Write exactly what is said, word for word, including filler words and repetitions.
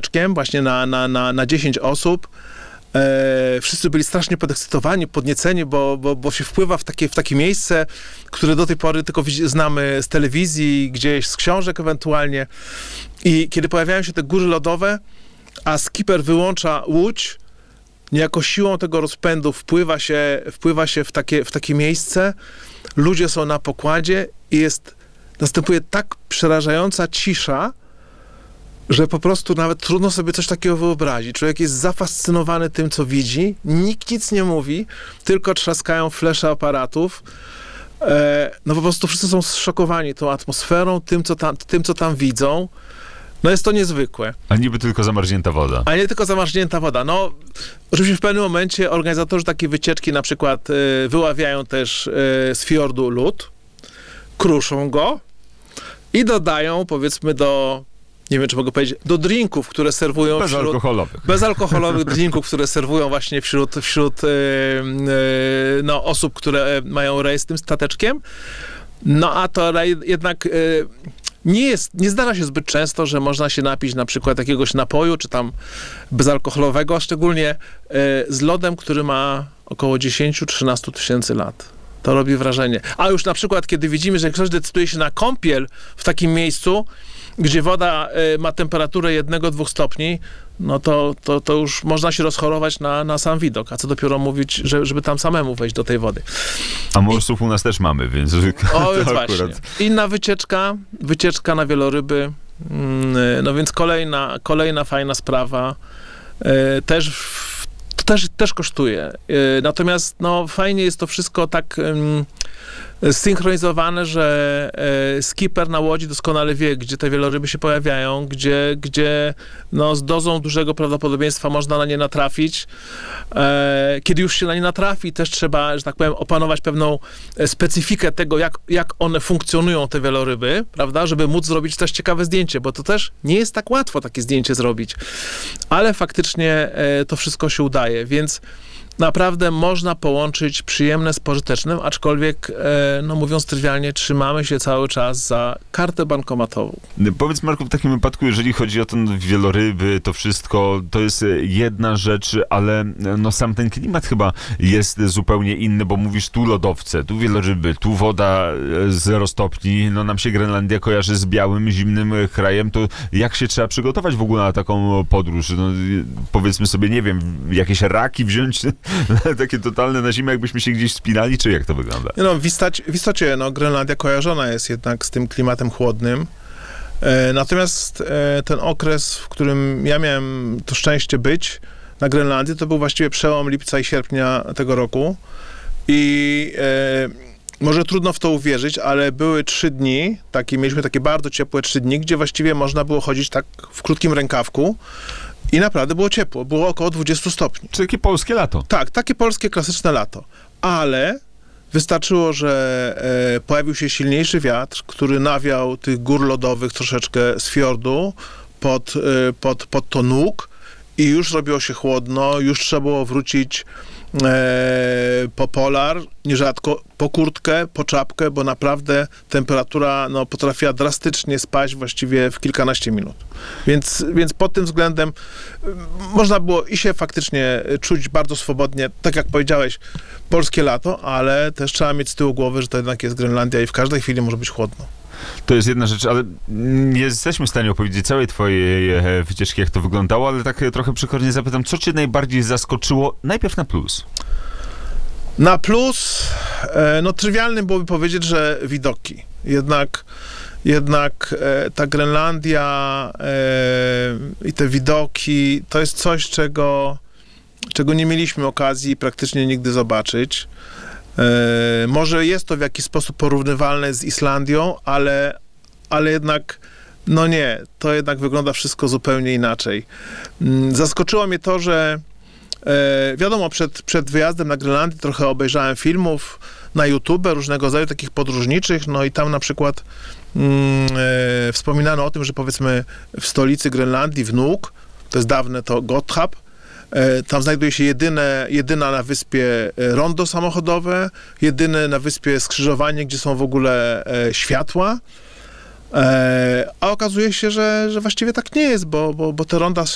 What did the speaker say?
stateczkiem właśnie na, na, na, na dziesięć osób. E, wszyscy byli strasznie podekscytowani, podnieceni, bo, bo, bo się wpływa w takie, w takie miejsce, które do tej pory tylko widzi, znamy z telewizji, gdzieś z książek ewentualnie. I kiedy pojawiają się te góry lodowe, a skipper wyłącza łódź, niejako siłą tego rozpędu wpływa się, wpływa się w, takie, w takie miejsce, ludzie są na pokładzie i jest, następuje tak przerażająca cisza, że po prostu nawet trudno sobie coś takiego wyobrazić. Człowiek jest zafascynowany tym, co widzi, nikt nic nie mówi, tylko trzaskają flesze aparatów. E, no po prostu wszyscy są zszokowani tą atmosferą, tym co, tam, tym, co tam widzą. No jest to niezwykłe. A niby tylko zamarznięta woda. A nie tylko zamarznięta woda. No, oczywiście w pewnym momencie organizatorzy takiej wycieczki na przykład y, wyławiają też y, z fiordu lód, kruszą go i dodają, powiedzmy, do, nie wiem, czy mogę powiedzieć, do drinków, które serwują bezalkoholowych. Wśród, bezalkoholowych drinków, które serwują właśnie wśród, wśród y, y, no, osób, które mają rejs z tym stateczkiem. No a to jednak... Y, Nie jest, nie zdarza się zbyt często, że można się napić na przykład jakiegoś napoju, czy tam bezalkoholowego, szczególnie y, z lodem, który ma około dziesięć do trzynastu tysięcy lat. To robi wrażenie. A już na przykład, kiedy widzimy, że ktoś decyduje się na kąpiel w takim miejscu, gdzie woda y, ma temperaturę jednego do dwóch stopni, no to, to, to już można się rozchorować na, na sam widok. A co dopiero mówić, że, żeby tam samemu wejść do tej wody. A morsów I... u nas też mamy, więc... O, więc właśnie. Inna wycieczka, wycieczka na wieloryby. No więc kolejna, kolejna fajna sprawa. Też, to też, też kosztuje. Natomiast no, fajnie jest to wszystko tak... zsynchronizowane, że e, skipper na łodzi doskonale wie, gdzie te wieloryby się pojawiają, gdzie, gdzie no, z dozą dużego prawdopodobieństwa można na nie natrafić. E, kiedy już się na nie natrafi, też trzeba, że tak powiem, opanować pewną specyfikę tego, jak, jak one funkcjonują, te wieloryby, prawda, żeby móc zrobić też ciekawe zdjęcie, bo to też nie jest tak łatwo takie zdjęcie zrobić. Ale faktycznie e, to wszystko się udaje, więc naprawdę można połączyć przyjemne z pożytecznym, aczkolwiek, e, no mówiąc trywialnie, trzymamy się cały czas za kartę bankomatową. Powiedz, Marku, w takim wypadku, jeżeli chodzi o ten wieloryby, to wszystko, to jest jedna rzecz, ale no sam ten klimat chyba jest zupełnie inny, bo mówisz tu lodowce, tu wieloryby, tu woda zero stopni, no nam się Grenlandia kojarzy z białym, zimnym krajem, to jak się trzeba przygotować w ogóle na taką podróż? No, powiedzmy sobie, nie wiem, jakieś raki wziąć takie totalne na zimę, jakbyśmy się gdzieś spinali, czy jak to wygląda? No, w istocie, w istocie no, Grenlandia kojarzona jest jednak z tym klimatem chłodnym. E, natomiast e, ten okres, w którym ja miałem to szczęście być na Grenlandii, to był właściwie przełom lipca i sierpnia tego roku. I e, może trudno w to uwierzyć, ale były trzy dni, takie, mieliśmy takie bardzo ciepłe trzy dni, gdzie właściwie można było chodzić tak w krótkim rękawku. I naprawdę było ciepło, było około dwadzieścia stopni. Czyli takie polskie lato. Tak, takie polskie, klasyczne lato. Ale wystarczyło, że e, pojawił się silniejszy wiatr, który nawiał tych gór lodowych troszeczkę z fiordu pod, e, pod, pod to nóg i już robiło się chłodno, już trzeba było wrócić e, po polar, nierzadko po kurtkę, po czapkę, bo naprawdę temperatura no, potrafiła drastycznie spaść właściwie w kilkanaście minut. Więc, więc pod tym względem można było i się faktycznie czuć bardzo swobodnie, tak jak powiedziałeś, polskie lato, ale też trzeba mieć z tyłu głowy, że to jednak jest Grenlandia i w każdej chwili może być chłodno. To jest jedna rzecz, ale nie jesteśmy w stanie opowiedzieć całej twojej wycieczki, jak to wyglądało, ale tak trochę przykornie zapytam, co cię najbardziej zaskoczyło? Najpierw na plus. Na plus, no trywialnym byłoby powiedzieć, że widoki. Jednak, jednak ta Grenlandia i te widoki to jest coś, czego, czego nie mieliśmy okazji praktycznie nigdy zobaczyć. Może jest to w jakiś sposób porównywalne z Islandią, ale, ale jednak, no nie, to jednak wygląda wszystko zupełnie inaczej. Zaskoczyło mnie to, że E, wiadomo, przed, przed wyjazdem na Grenlandię trochę obejrzałem filmów na YouTube, różnego rodzaju takich podróżniczych, no i tam na przykład mm, e, wspominano o tym, że powiedzmy w stolicy Grenlandii, w Nuuk, to jest dawne to Gotthab, e, tam znajduje się jedyne, jedyna na wyspie rondo samochodowe, jedyne na wyspie skrzyżowanie, gdzie są w ogóle e, światła. E, a okazuje się, że, że właściwie tak nie jest, bo, bo, bo te ronda